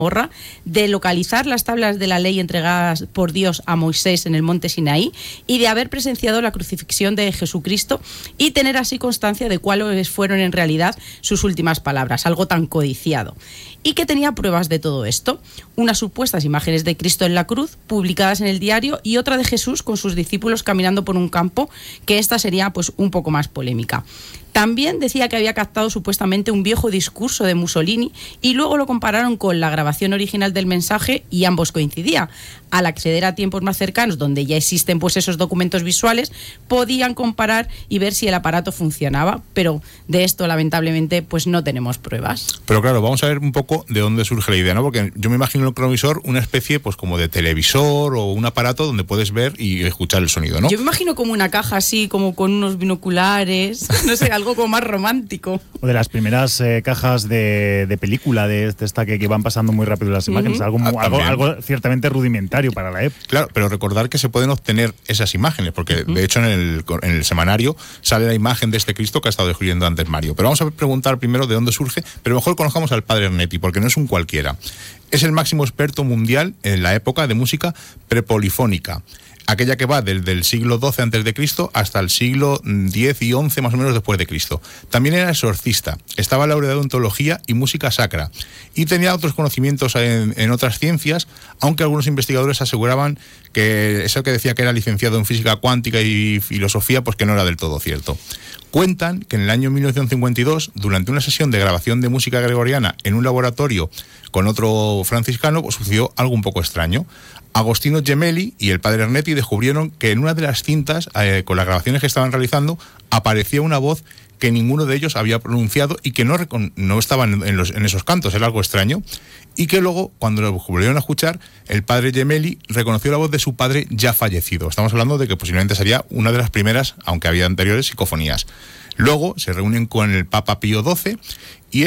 de localizar las tablas de la ley entregadas por Dios a Moisés en el monte Sinaí y de haber presenciado la crucifixión de Jesucristo y tener así constancia de cuáles fueron en realidad sus últimas palabras, algo tan codiciado. Y que tenía pruebas de todo esto, unas supuestas imágenes de Cristo en la cruz publicadas en el diario y otra de Jesús con sus discípulos caminando por un campo, que esta sería pues un poco más polémica. También decía que había captado supuestamente un viejo discurso de Mussolini y luego lo compararon con la grabación original del mensaje y ambos coincidían. Al acceder a tiempos más cercanos, donde ya existen pues esos documentos visuales, podían comparar y ver si el aparato funcionaba, pero de esto lamentablemente pues no tenemos pruebas. Pero claro, vamos a ver un poco de dónde surge la idea, ¿no? Porque yo me imagino el cronovisor una especie pues como de televisor o un aparato donde puedes ver y escuchar el sonido, ¿no? Yo me imagino como una caja así, como con unos binoculares, no sé, algo como más romántico. O de las primeras cajas de película, de esta que van pasando muy rápido las imágenes, algo ciertamente rudimentario para la época. Claro, pero recordar que se pueden obtener esas imágenes, porque de hecho en el semanario sale la imagen de este Cristo que ha estado describiendo antes Mario. Pero vamos a preguntar primero de dónde surge, pero mejor conozcamos al padre Ernetti, porque no es un cualquiera. Es el máximo experto mundial en la época de música prepolifónica, aquella que va desde el siglo XII a.C. hasta el siglo X y XI más o menos después de Cristo. También era exorcista, estaba laureado en teología y música sacra, y tenía otros conocimientos en otras ciencias, aunque algunos investigadores aseguraban que eso que decía que era licenciado en física cuántica y filosofía, pues que no era del todo cierto. Cuentan que en el año 1952, durante una sesión de grabación de música gregoriana en un laboratorio con otro franciscano, pues sucedió algo un poco extraño. Agostino Gemelli y el padre Ernetti descubrieron que en una de las cintas, con las grabaciones que estaban realizando, aparecía una voz que ninguno de ellos había pronunciado y que no estaban en esos cantos, era algo extraño, y que luego, cuando lo volvieron a escuchar, el padre Gemelli reconoció la voz de su padre ya fallecido. Estamos hablando de que posiblemente sería una de las primeras, aunque había anteriores, psicofonías. Luego se reúnen con el Papa Pío XII y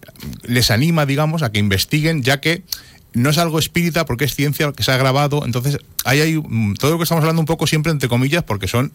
les anima, digamos, a que investiguen, ya que no es algo espírita porque es ciencia que se ha grabado. Entonces ahí hay todo lo que estamos hablando un poco siempre entre comillas, porque son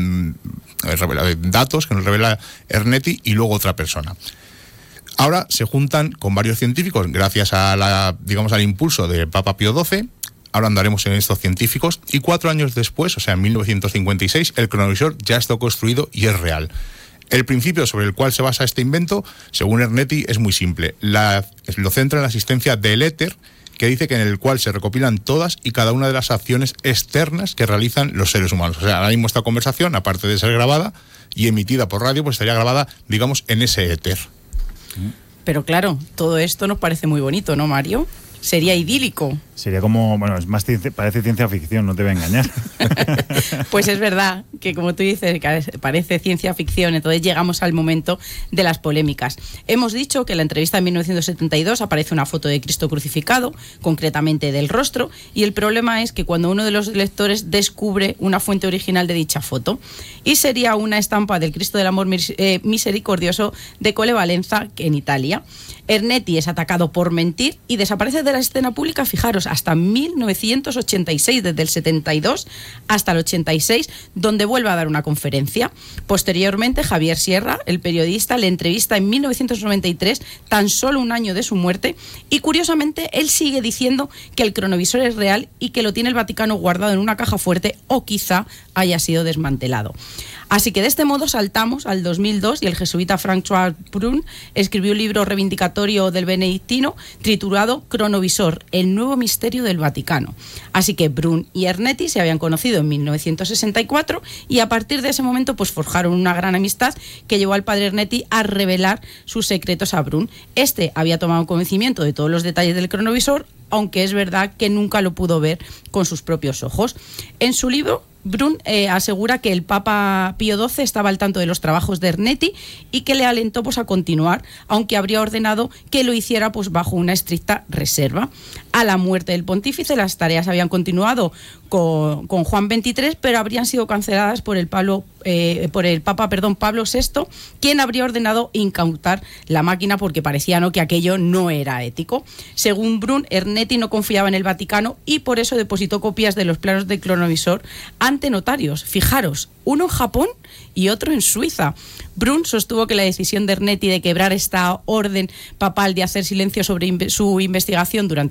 datos que nos revela Ernetti y luego otra persona. Ahora se juntan con varios científicos gracias a al impulso del Papa Pío XII. Ahora andaremos en estos científicos y 4 años después, o sea en 1956, el cronovisor ya está construido y es real. El principio sobre el cual se basa este invento, según Ernetti, es muy simple. Lo centra en la existencia del éter, que dice que en el cual se recopilan todas y cada una de las acciones externas que realizan los seres humanos. O sea, ahora mismo esta conversación, aparte de ser grabada y emitida por radio, pues estaría grabada, digamos, en ese éter. Pero claro, todo esto nos parece muy bonito, ¿no, Mario? Sería idílico. Sería como, parece ciencia ficción, no te voy a engañar. Pues es verdad que, como tú dices, parece ciencia ficción, entonces llegamos al momento de las polémicas. Hemos dicho que en la entrevista de 1972 aparece una foto de Cristo crucificado, concretamente del rostro, y el problema es que cuando uno de los lectores descubre una fuente original de dicha foto, y sería una estampa del Cristo del Amor Misericordioso de Colle Valenza, en Italia. Ernetti es atacado por mentir y desaparece de la escena pública, fijaros, hasta 1986, desde el 72 hasta el 86, donde vuelve a dar una conferencia. Posteriormente, Javier Sierra, el periodista, le entrevista en 1993, tan solo un año de su muerte, y curiosamente él sigue diciendo que el cronovisor es real y que lo tiene el Vaticano guardado en una caja fuerte o quizá haya sido desmantelado. Así que de este modo saltamos al 2002 y el jesuita François Brun escribió un libro reivindicatorio del benedictino titulado Cronovisor, el nuevo misterio del Vaticano. Así que Brun y Ernetti se habían conocido en 1964 y a partir de ese momento pues forjaron una gran amistad que llevó al padre Ernetti a revelar sus secretos a Brun. Este había tomado conocimiento de todos los detalles del cronovisor, aunque es verdad que nunca lo pudo ver con sus propios ojos. En su libro, Brun asegura que el Papa Pío XII estaba al tanto de los trabajos de Ernetti y que le alentó pues a continuar, aunque habría ordenado que lo hiciera pues bajo una estricta reserva. A la muerte del pontífice las tareas habían continuado con Juan XXIII, pero habrían sido canceladas por el Papa Pablo VI, quien habría ordenado incautar la máquina porque parecía que aquello no era ético. Según Brun, Ernetti no confiaba en el Vaticano y por eso depositó copias de los planos del cronovisor ante notarios. Fijaros, uno en Japón y otro en Suiza. Brun sostuvo que la decisión de Ernetti de quebrar esta orden papal de hacer silencio sobre su investigación durante